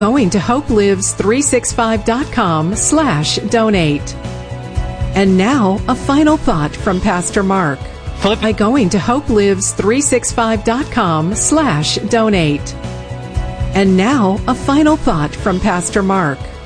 going to hopelives365.com/donate. And now, a final thought from Pastor Mark. By going to hopelives365.com/donate. And now, a final thought from Pastor Mark.